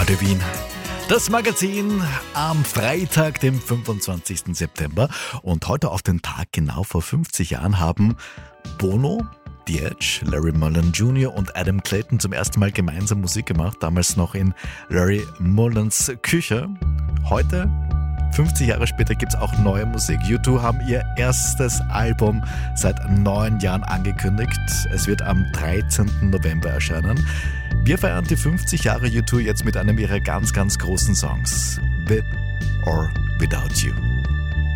Radio Wien. Das Magazin am Freitag, dem 25. September. Und heute auf den Tag genau vor 50 Jahren haben Bono, The Edge, Larry Mullen Jr. und Adam Clayton zum ersten Mal gemeinsam Musik gemacht. Damals noch in Larry Mullens Küche. Heute, 50 Jahre später, gibt es auch neue Musik. U2 haben ihr erstes Album seit 9 Jahren angekündigt. Es wird am 13. November erscheinen. Wir feiern die 50 Jahre U2 jetzt mit einem ihrer ganz, ganz großen Songs. With or Without You.